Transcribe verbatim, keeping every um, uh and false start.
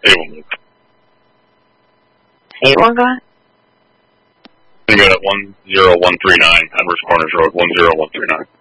eight one one. eight one gone? You got it one zero one three nine, Adverse Corners Road, one zero one three nine.